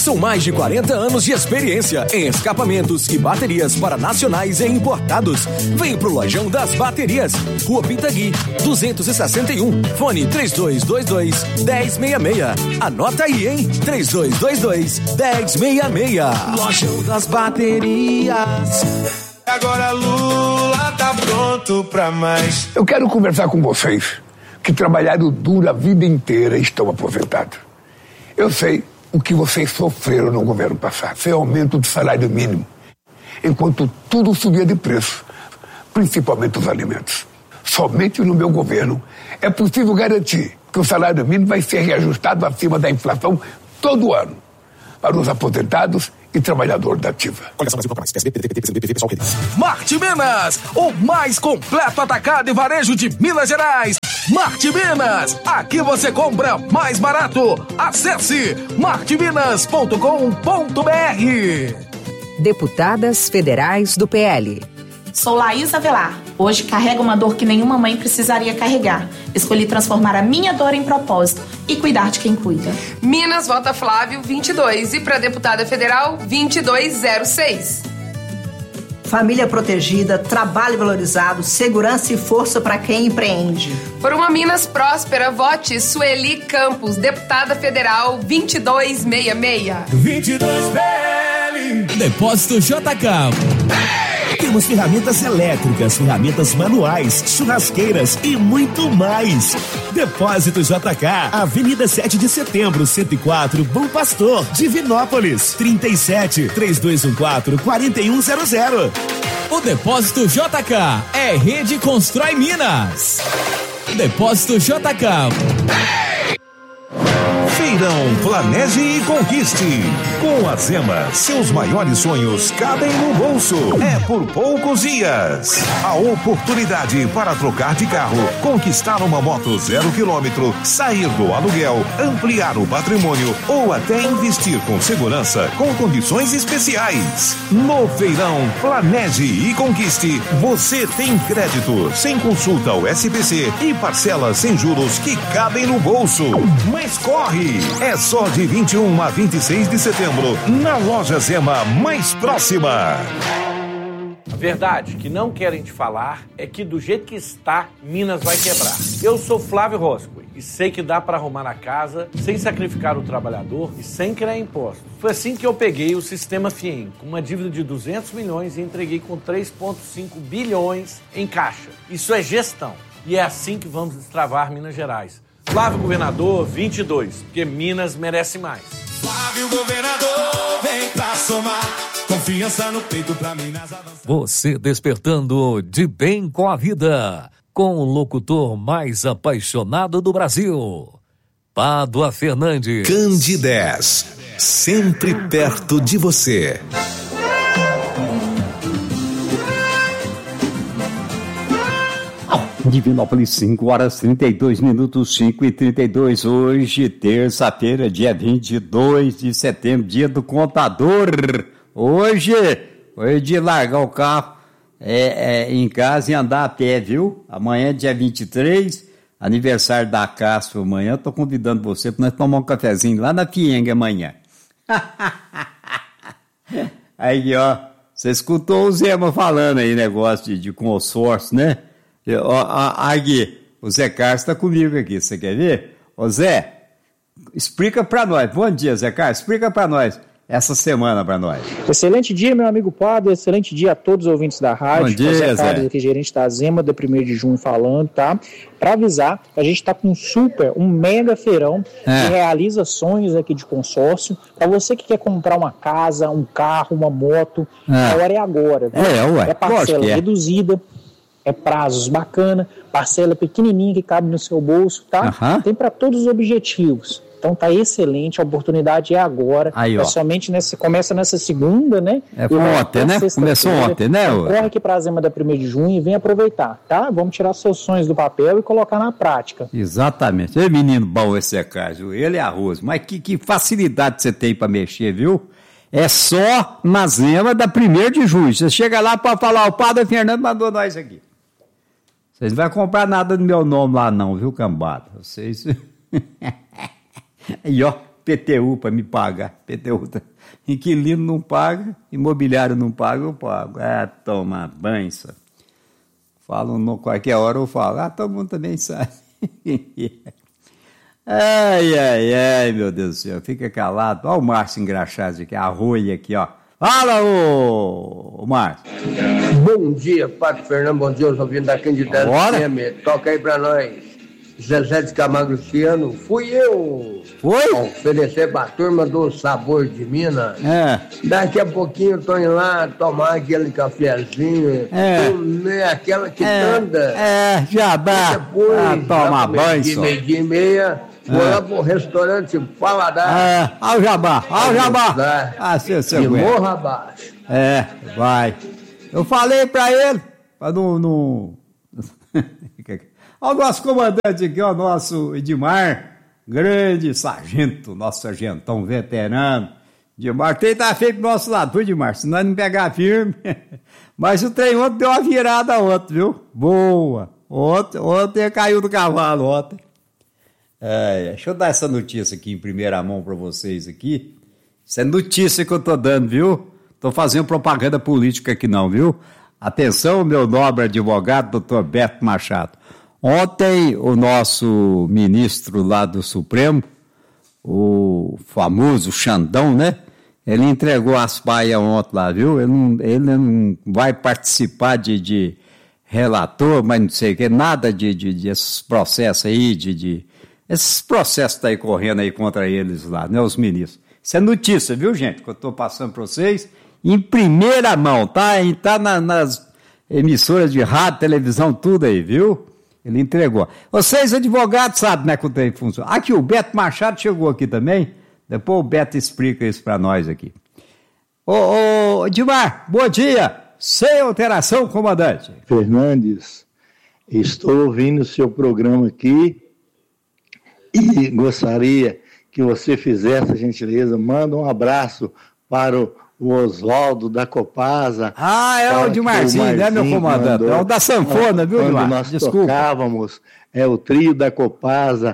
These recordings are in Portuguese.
São mais de 40 anos de experiência em escapamentos e baterias para nacionais e importados. Vem pro Lojão das Baterias, Rua Pitagui, 261, fone 3222-1066. Anota aí, hein? 3222-1066. Lojão das Baterias. Agora Lula tá pronto pra mais. Eu quero conversar com vocês que trabalharam duro a vida inteira e estão aposentados. Eu sei o que vocês sofreram no governo passado. Foi aumento do salário mínimo, enquanto tudo subia de preço, principalmente os alimentos. Somente no meu governo é possível garantir que o salário mínimo vai ser reajustado acima da inflação todo ano para os aposentados e trabalhadores da ativa. Marte Minas, o mais completo atacado e varejo de Minas Gerais. Marte Minas, aqui você compra mais barato. Acesse marteminas.com.br. Deputadas Federais do PL. Sou Laís Avelar. Hoje carrego uma dor que nenhuma mãe precisaria carregar. Escolhi transformar a minha dor em propósito e cuidar de quem cuida. Minas vota Flávio 22 e para deputada federal 2206. Família protegida, trabalho valorizado, segurança e força para quem empreende. Por uma Minas próspera, vote Sueli Campos, deputada federal 2266. 22PL. Depósito JK. Temos ferramentas elétricas, ferramentas manuais, churrasqueiras e muito mais. Depósito JK, Avenida 7 de Setembro, 104, Bom Pastor, Divinópolis, 37-3214-4100. O Depósito JK é Rede Constrói Minas. Depósito JK. Feirão Planeje e Conquiste. Com a Zema, seus maiores sonhos cabem no bolso. É por poucos dias. A oportunidade para trocar de carro, conquistar uma moto 0 km, sair do aluguel, ampliar o patrimônio ou até investir com segurança com condições especiais. No Feirão Planeje e Conquiste, você tem crédito sem consulta ao SPC e parcelas sem juros que cabem no bolso. Mas corre! É só de 21 a 26 de setembro, na loja Zema mais próxima. A verdade que não querem te falar é que do jeito que está, Minas vai quebrar. Eu sou Flávio Roscoe e sei que dá para arrumar a casa sem sacrificar o trabalhador e sem criar impostos. Foi assim que eu peguei o sistema FIEM, com uma dívida de 200 milhões e entreguei com 3,5 bilhões em caixa. Isso é gestão e é assim que vamos destravar Minas Gerais. Flávio Governador 22, porque Minas merece mais. Flávio Governador, vem pra somar. Confiança no peito pra Minas avançar. Você despertando de bem com a vida, com o locutor mais apaixonado do Brasil, Pádua Fernandes. Candidez, sempre perto de você. Divinópolis, 5h32, 5h32, hoje, terça-feira, dia 22 de setembro, dia do contador. Hoje de largar o carro em casa e andar a pé, viu? Amanhã, dia 23, aniversário da Castro amanhã, tô convidando você para nós tomar um cafezinho lá na Fienga amanhã. Aí, ó, você escutou o Zema falando aí, negócio de consórcio, né? Agui, o Zé Carlos está comigo aqui, você quer ver? Ô Zé, explica para nós, bom dia Zé Carlos, explica para nós essa semana para nós. Excelente dia, meu amigo Pádua, excelente dia a todos os ouvintes da rádio. Bom dia, Zé Carlos, Zé. aqui, gerente da Zema, do 1º de junho falando, tá? Para avisar, a gente está com um mega feirão que realiza sonhos aqui de consórcio. Para você que quer comprar uma casa, um carro, uma moto, a hora é agora. Viu? Ué, é parcela que é. reduzida. É prazos bacana, parcela pequenininha que cabe no seu bolso, tá? Tem para todos os objetivos. Então tá excelente, a oportunidade é agora. Aí, ó. É somente começa nessa segunda, né? Foi ontem, né? Começou ontem, né? Então, corre aqui pra Zema da 1º de junho e vem aproveitar, tá? Vamos tirar seus sonhos do papel e colocar na prática. Exatamente. Ei, menino bom esse caso, ele é arroz. Mas que facilidade você tem para mexer, viu? É só na Zema da 1º de junho. Você chega lá para falar, o Padre Fernando mandou nós aqui. Vocês não vão comprar nada no meu nome lá não, viu, cambada? Vocês... Aí, ó, PTU para me pagar. PTU, inquilino não paga, imobiliário não paga, eu pago. Toma banho, só. Falo qualquer hora, eu falo. Todo mundo também sabe. Ai, meu Deus do céu, fica calado. Olha o Márcio engraxado aqui, a rolha aqui, ó. Fala, ô Márcio. Bom dia, Padre Fernando, bom dia aos ouvintes da candidata FM. Toca aí pra nós. Zezé de Camargo Luciano, fui eu. Foi? Oferecer pra turma do Sabor de Minas. Daqui a pouquinho eu tô indo lá tomar aquele cafezinho, comer aquela quitanda. Jabá. Depois, toma banho, só. Meio-dia e meia, vou lá pro restaurante Paladar. Olha o Jabá, olha o Jabá. E morra abaixo. Vai. Eu falei pra ele, pra não... Olha o nosso comandante aqui, ó, nosso Edmar, grande sargento, nosso sargentão veterano. Edmar, tem que estar feio pro nosso lado, viu, Edmar? Se nós não pegar firme. Mas o trem ontem deu uma virada ontem, viu? Boa. Ontem caiu do cavalo ontem. Deixa eu dar essa notícia aqui em primeira mão para vocês aqui. Isso é notícia que eu tô dando, viu? Tô fazendo propaganda política aqui não, viu? Atenção, meu nobre advogado, doutor Beto Machado. Ontem, o nosso ministro lá do Supremo, o famoso Xandão, né? Ele entregou as baias ontem lá, viu? Ele não vai participar de relator, mas não sei o que, nada de esses processos aí, esses processos que estão aí correndo aí contra eles lá, né? Os ministros. Isso é notícia, viu, gente? Que eu estou passando para vocês em primeira mão, tá? E tá nas emissoras de rádio, televisão, tudo aí, viu? Ele entregou. Vocês, advogados, sabem, né, que o trem funciona. Aqui, o Beto Machado chegou aqui também. Depois o Beto explica isso para nós aqui. Ô, Edmar, bom dia. Sem alteração, comandante. Fernandes, estou ouvindo o seu programa aqui e gostaria que você fizesse a gentileza, manda um abraço para o Oswaldo da Copasa. É o Edmarzinho, né, meu comandante? É o da sanfona, viu, Edmar? Quando nós tocávamos, o trio da Copasa,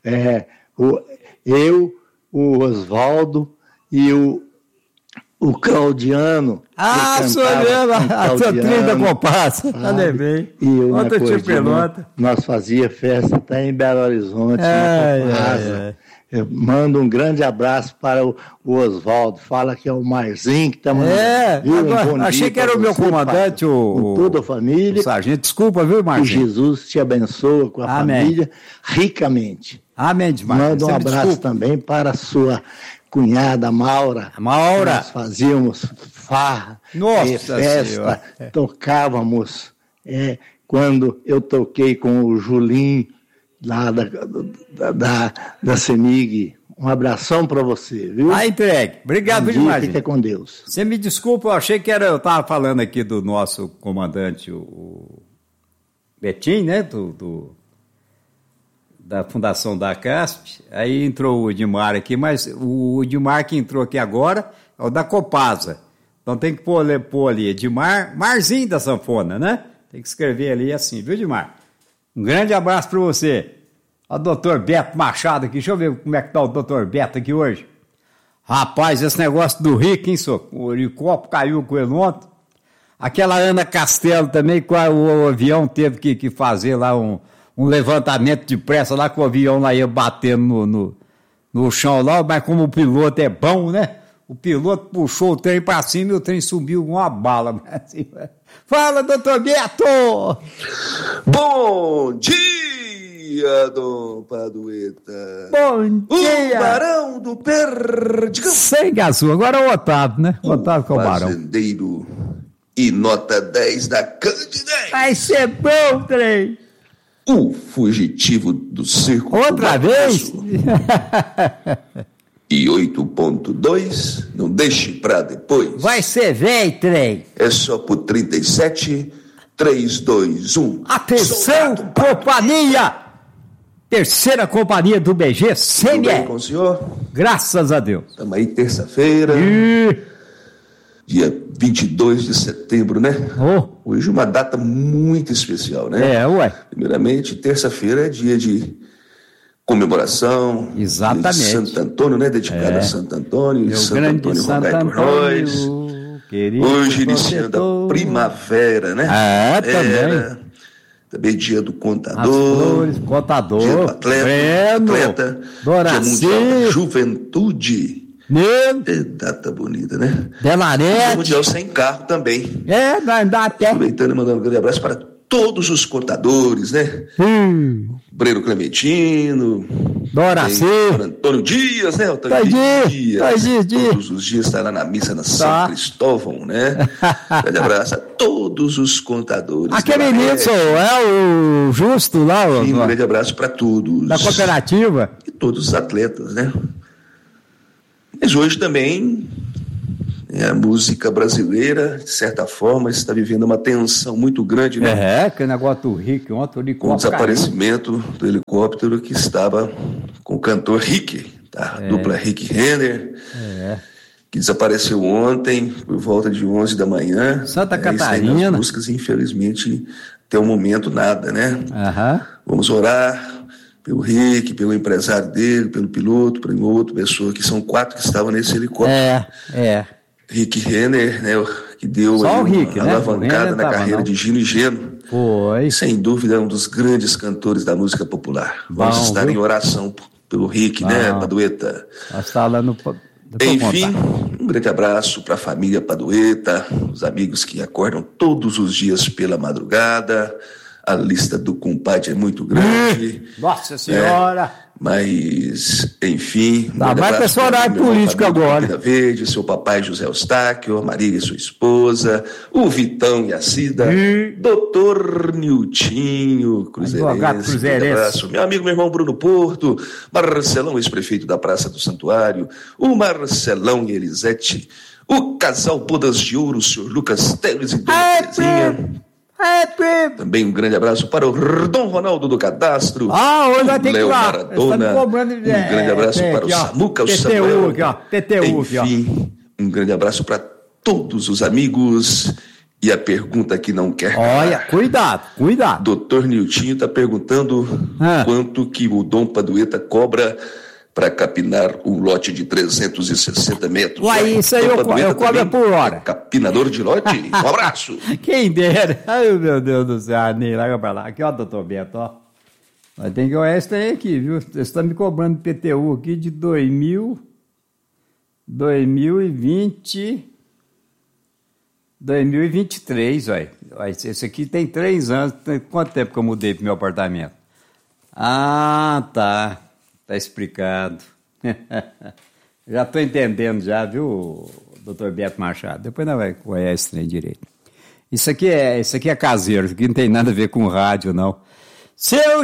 eu, o Oswaldo e o Claudiano. Sou mesmo, a trio da Copasa. Já lembrei. E eu, outra tio pelota. Nós fazia festa até em Belo Horizonte, na Copasa. Eu mando um grande abraço para o Oswaldo. Fala que é o Marzinho que está mandando. Agora, achei que era o meu comandante, com toda a família. O sargento, desculpa, viu, Marzinho? Que Jesus te abençoe com a família ricamente. Amém, demais. Manda um abraço também para a sua cunhada Maura. Nós fazíamos farra, festa, tocávamos. Quando eu toquei com o Julinho, lá da CEMIG. Um abração para você, viu? Entregue. Obrigado demais. Fica com Deus. Você me desculpa, eu achei que eu estava falando aqui do nosso comandante, o Betim, né? Da Fundação da CASP. Aí entrou o Edmar aqui, mas o Edmar que entrou aqui agora é o da Copasa. Então tem que pôr ali Edmar, Marzinho da sanfona, né? Tem que escrever ali assim, viu, Edmar? Um grande abraço para você. O doutor Beto Machado aqui. Deixa eu ver como é que tá o doutor Beto aqui hoje. Rapaz, esse negócio do Rick, hein, senhor? O helicóptero caiu com ele ontem. Aquela Ana Castelo também, o avião teve que fazer lá um levantamento de pressa lá, que o avião lá ia batendo no chão lá, mas como o piloto é bom, né? O piloto puxou o trem para cima e o trem subiu com uma bala. Fala, doutor Beto! Bom dia, Dom Padueta. Bom dia! O Barão do Perdigão. Sem gasolina, agora é o Otávio, né? O Otávio que é o Barão. Fazendeiro e nota 10 da Candidez. Vai ser bom, trem! O fugitivo do circo. Outra vez? E 8.2, não deixe pra depois. Vai ser velho, trem. É só por 37, 3, 2, 1. Atenção, companhia! Terceira companhia do BG, CME. Tudo bem com o senhor? Graças a Deus. Estamos aí terça-feira, dia 22 de setembro, né? Hoje uma data muito especial, né? Ué. Primeiramente, terça-feira é dia de comemoração. Exatamente. De Santo Antônio, né? Dedicada a Santo Antônio. Meu Santo grande Antônio Santo Antônio, querido hoje iniciando a primavera, né? Também. Também dia do contador. As flores, contador. Dia do atleta. Dia mundial da juventude. Data bonita, né? Delarete. Mundial sem carro também. Não dá até. Aproveitando e mandando um grande abraço para todos os contadores, né? Breno Clementino. Doracê. Antônio Dias, né? Todos os dias está lá na missa na São Cristóvão, né? Grande abraço a todos os contadores. Aquele Nilson é o Justo lá. Sim, um grande abraço para todos. Da cooperativa. E todos os atletas, né? Mas hoje também a música brasileira, de certa forma, está vivendo uma tensão muito grande, né? Que negócio do Rick, ontem o helicóptero com o desaparecimento do helicóptero que estava com o cantor Rick, da dupla Rick Renner, que desapareceu ontem, por volta de 11 da manhã. Santa Catarina. As músicas, infelizmente, até o momento, nada, né? Vamos orar pelo Rick, pelo empresário dele, pelo piloto, por uma outra pessoa, que são 4 que estavam nesse helicóptero. Rick Renner, né, que deu só o Rick, uma alavancada na carreira de Gino e Geno. Foi. Sem dúvida, é um dos grandes cantores da música popular. Vamos estar em oração pelo Rick, né, Padueta? Está lá no... Enfim, um grande abraço para a família Padueta, os amigos que acordam todos os dias pela madrugada. A lista do compadre é muito grande. Nossa Senhora! Mas, enfim... vai para esse horário político agora. Vida Verde, seu papai José Eustáquio, a Marília e sua esposa, o Vitão e a Cida, doutor Niltinho Cruzeirense, um abraço. Meu amigo, meu irmão Bruno Porto, Marcelão, ex-prefeito da Praça do Santuário, o Marcelão e Elisete, o casal Bodas de Ouro, o senhor Lucas Teles e Dona Terezinha. Também um grande abraço para o Dom Ronaldo do Cadastro. Hoje vai ter que ir lá. Maradona. Um grande abraço para o Samuca, o Samuel. Enfim, um grande abraço para todos os amigos. E a pergunta que não quer calar. Olha, cuidado. Doutor Niltinho está perguntando quanto que o Dom Padueta cobra para capinar um lote de 360 metros. Isso aí eu cobro por hora. Capinador de lote? Um abraço. Quem dera. Ai, meu Deus do céu. Nem larga pra lá. Aqui, ó, doutor Beto, ó. Mas tem que olhar esse trem aqui, viu? Você está me cobrando PTU aqui de 2023, olha. Esse aqui tem 3 anos. Quanto tempo que eu mudei pro meu apartamento? Tá. Tá explicado. Já estou entendendo já, viu, doutor Beto Machado? Depois nós vamos conhecer esse trem direito. Isso aqui é caseiro, isso aqui não tem nada a ver com rádio, não. Seu